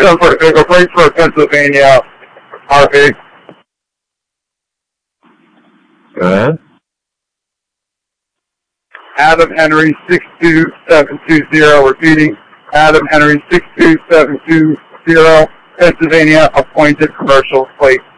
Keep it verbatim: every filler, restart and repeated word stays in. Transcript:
seven four vehicle, Bridgeport, Pennsylvania, R P. Go ahead. Adam Henry six two seven two zero, repeating, Adam Henry six two seven two zero, Pennsylvania, appointed commercial plate